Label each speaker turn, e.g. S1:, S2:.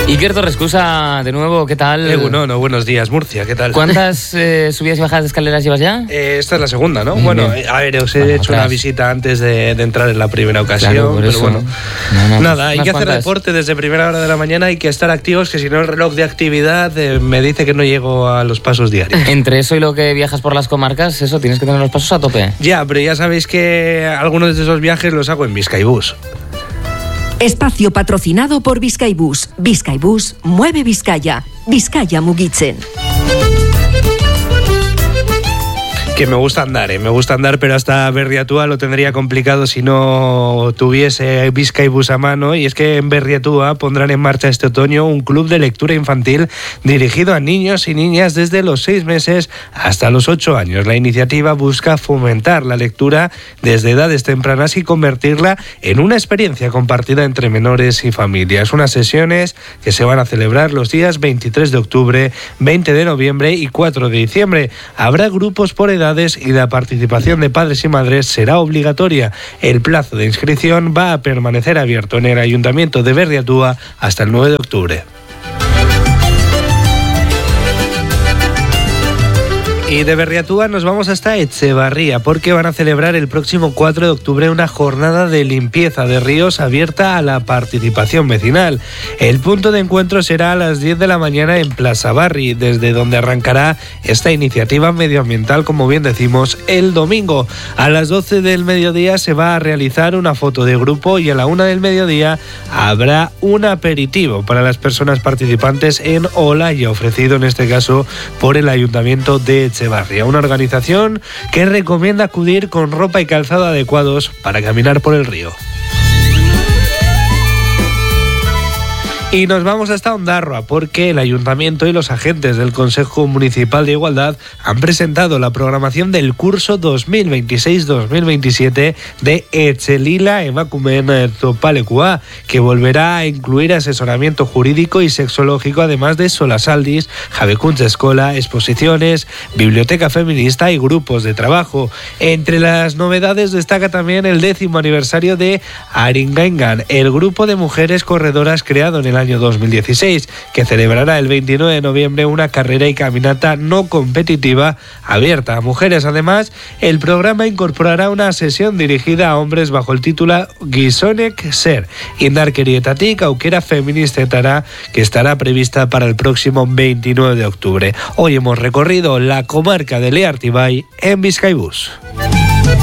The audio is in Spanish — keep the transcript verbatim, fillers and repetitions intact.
S1: Iker Torrescusa, de nuevo, ¿qué tal?
S2: Eh, no, no, buenos días, Murcia, ¿qué tal?
S1: ¿Cuántas eh, subidas y bajadas de escaleras llevas ya?
S2: Eh, esta es la segunda, ¿no? Muy bueno, bien. A ver, os he
S1: bueno,
S2: hecho
S1: atrás.
S2: una visita antes de, de entrar en la primera ocasión,
S1: claro,
S2: pero
S1: eso.
S2: bueno.
S1: No, no,
S2: Nada, hay que
S1: cuantas.
S2: hacer deporte desde primera hora de la mañana, hay que estar activos, que si no el reloj de actividad eh, me dice que no llego a los pasos diarios.
S1: Entre eso y lo que viajas por las comarcas, eso, tienes que tener los pasos a tope.
S2: Ya, pero ya sabéis que algunos de esos viajes los hago en Bizkaibus.
S3: Espacio patrocinado por Bizkaibus. Bizkaibus mueve Vizcaya. Vizcaya mugitzen.
S2: Que me gusta andar, ¿eh? me gusta andar, pero hasta Berriatúa lo tendría complicado si no tuviese Bizkaibus a mano. Y es que en Berriatúa pondrán en marcha este otoño un club de lectura infantil dirigido a niños y niñas desde los seis meses hasta los ocho años. La iniciativa busca fomentar la lectura desde edades tempranas y convertirla en una experiencia compartida entre menores y familias. Unas sesiones que se van a celebrar los días veintitrés de octubre, veinte de noviembre y cuatro de diciembre. Habrá grupos por edad y la participación de padres y madres será obligatoria. El plazo de inscripción va a permanecer abierto en el Ayuntamiento de Berriatúa hasta el nueve de octubre. Y de Berriatúa nos vamos hasta Etxebarría, porque van a celebrar el próximo cuatro de octubre una jornada de limpieza de ríos abierta a la participación vecinal. El punto de encuentro será a las diez de la mañana en Plaza Barri, desde donde arrancará esta iniciativa medioambiental, como bien decimos, el domingo. A las doce del mediodía se va a realizar una foto de grupo y a la una del mediodía habrá un aperitivo para las personas participantes en Olaya, ofrecido en este caso por el Ayuntamiento de Etxebarría. Barria, una organización que recomienda acudir con ropa y calzado adecuados para caminar por el río. Y nos vamos hasta Ondarroa, porque el Ayuntamiento y los agentes del Consejo Municipal de Igualdad han presentado la programación del curso dos mil veintiséis dos mil veintisiete de Etxelila Emakumeen Topalekua, que volverá a incluir asesoramiento jurídico y sexológico, además de solasaldis, jabekuntza eskola, exposiciones, biblioteca feminista y grupos de trabajo. Entre las novedades destaca también el décimo aniversario de Aringaingan, el grupo de mujeres corredoras creado en el año año dos mil dieciséis, que celebrará el veintinueve de noviembre una carrera y caminata no competitiva abierta a mujeres. Además, el programa incorporará una sesión dirigida a hombres bajo el título Gizonek Ser, Indarkerietatik Aukera Feministetara, que estará prevista para el próximo veintinueve de octubre. Hoy hemos recorrido la comarca de Leartibay en Bizkaibus.